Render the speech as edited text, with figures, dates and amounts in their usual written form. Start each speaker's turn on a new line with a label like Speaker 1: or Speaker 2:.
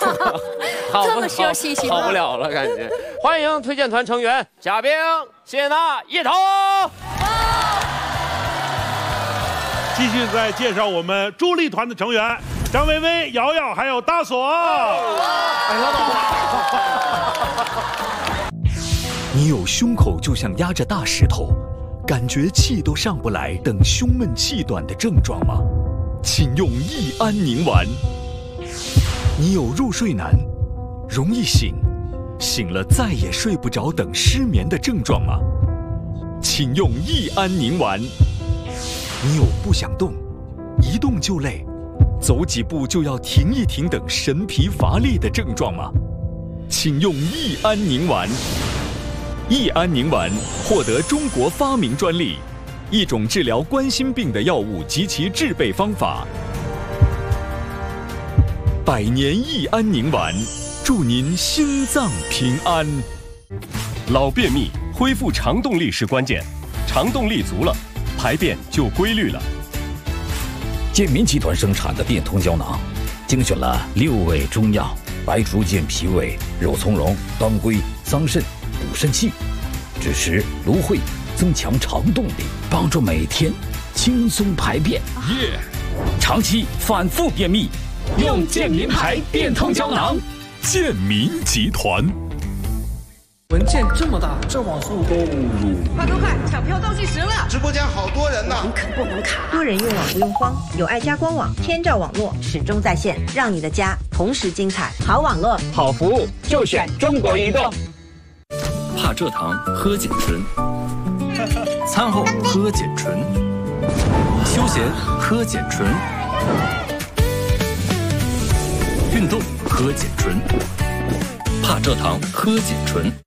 Speaker 1: 这么需要信心吗？
Speaker 2: 好不了了，感觉。欢迎推荐团成员贾冰、谢娜、叶童。
Speaker 3: 继续再介绍我们助力团的成员张薇薇、瑶瑶还有大锁。
Speaker 4: 你有胸口就像压着大石头，感觉气都上不来等胸闷气短的症状吗？请用益安宁丸。你有入睡难、容易醒、醒了再也睡不着等失眠的症状吗？请用益安宁丸。你有不想动、一动就累、走几步就要停一停等神疲乏力的症状吗？请用益安宁丸。益安宁丸获得中国发明专利，一种治疗冠心病的药物及其制备方法。百年益安宁丸，祝您心脏平安。
Speaker 5: 老便秘，恢复肠动力是关键，肠动力足了，排便就规律了。
Speaker 6: 健民集团生产的变通胶囊，精选了6味中药，白术健脾胃、肉苁蓉、当归、桑葚，补肾气，枳实、芦荟，增强肠动力，帮助每天轻松排便。长期反复便秘，用健民牌变通胶囊。
Speaker 4: 健民集团。
Speaker 7: 文件这么大，这网速够入。
Speaker 8: 快，抢票倒计时了！
Speaker 9: 直播间好多人呢，
Speaker 8: 你可不能卡。
Speaker 10: 多人用网不用慌，有爱家官网，千兆网络始终在线，让你的家同时精彩。好网络，
Speaker 11: 好服务，就选中国移动。
Speaker 12: 帕蔗糖喝碱醇，餐后喝碱醇，休闲喝碱醇，运动喝碱醇，帕蔗糖喝碱醇。